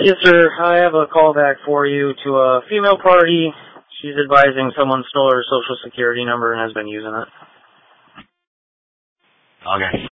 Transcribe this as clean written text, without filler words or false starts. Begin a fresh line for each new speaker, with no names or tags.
Yes, sir. I have a callback for you to a female party. She's advising someone stole her social security number and has been using it.
Okay.